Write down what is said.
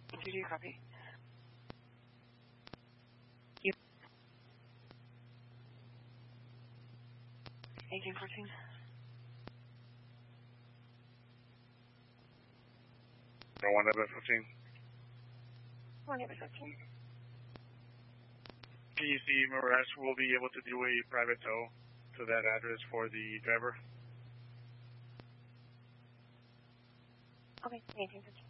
Did you copy? 1814. 1-15. 1-15. PEC Marrash will be able to do a private tow to that address for the driver. Okay, 1815.